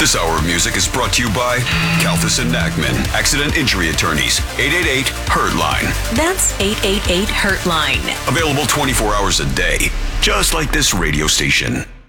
This hour of music is brought to you by Kalthus and Nachman, Accident Injury Attorneys, 888-HURT-LINE. That's 888-HURT-LINE. Available 24 hours a day, just like this radio station.